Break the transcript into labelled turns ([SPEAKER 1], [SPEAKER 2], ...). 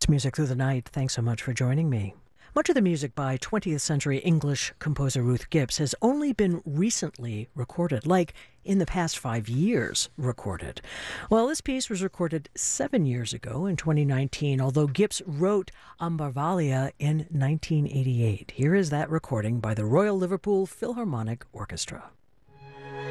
[SPEAKER 1] It's Music Through the Night. Thanks so much for joining me. Much of the music by 20th century English composer Ruth Gibbs has only been recently recorded, like in the past 5 years recorded. Well, this piece was recorded 7 years ago in 2019, although Gibbs wrote Ambarvalia in 1988. Here is that recording by the Royal Liverpool Philharmonic Orchestra.